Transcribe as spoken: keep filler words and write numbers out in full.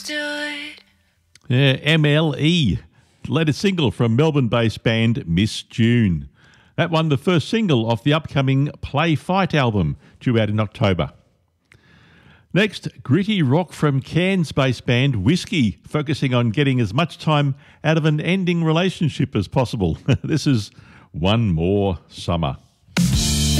understood. Yeah, M L E, latest single from Melbourne-based band Miss June. That won the first single off the upcoming Play Fight album, due out in October. Next, gritty rock from Cairns-based band Whiskey, focusing on getting as much time out of an ending relationship as possible. This is One More Summer.